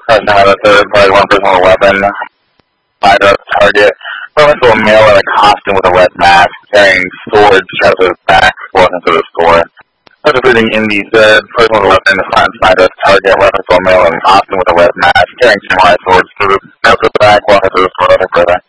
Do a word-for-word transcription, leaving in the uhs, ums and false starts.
Person had a third party, one person with a weapon, fired up target. Someone saw a male in a costume with a red mask, carrying swords strapped to his back, walking into the store. After shooting in the third person with a weapon, the front fired up target, weapon saw a male in a costume with a red mask, carrying samurai swords to the back, walking to the store.